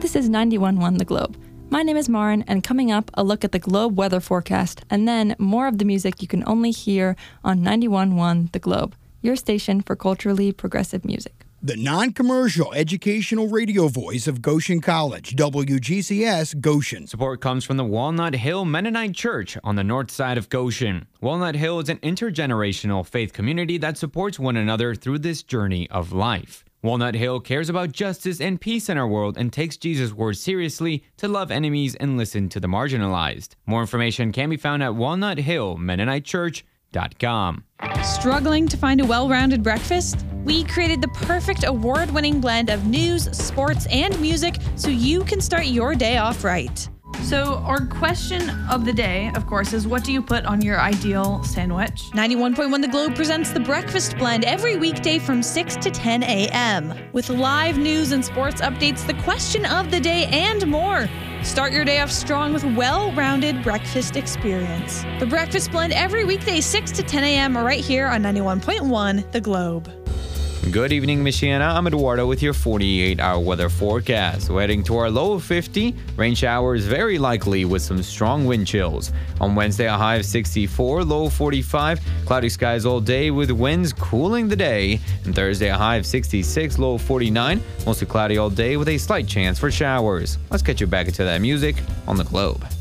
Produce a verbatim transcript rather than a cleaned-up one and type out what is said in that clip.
This is ninety-one point one The Globe. My name is Marin, and coming up, a look at the Globe weather forecast, and then more of the music you can only hear on ninety-one point one The Globe, your station for culturally progressive music. The non-commercial educational radio voice of Goshen College, W G C S Goshen. Support comes from the Walnut Hill Mennonite Church on the north side of Goshen. Walnut Hill is an intergenerational faith community that supports one another through this journey of life. Walnut Hill cares about justice and peace in our world and takes Jesus' words seriously to love enemies and listen to the marginalized. More information can be found at walnut hill mennonite church dot com. Struggling to find a well-rounded breakfast? We created the perfect award-winning blend of news, sports, and music so you can start your day off right. So our question of the day, of course, is what do you put on your ideal sandwich? ninety-one point one The Globe presents the Breakfast Blend every weekday from six to ten a.m. with live news and sports updates, the question of the day, and more. Start your day off strong with well-rounded breakfast experience. The Breakfast Blend every weekday six to ten a.m. right here on ninety-one point one The Globe. Good evening, Michiana. I'm Eduardo with your forty-eight hour weather forecast. We're heading to our low of fifty. Rain showers very likely with some strong wind chills. On Wednesday, a high of sixty-four, low of forty-five. Cloudy skies all day with winds cooling the day. And Thursday, a high of sixty-six, low of forty-nine. Mostly cloudy all day with a slight chance for showers. Let's get you back into that music on The Globe.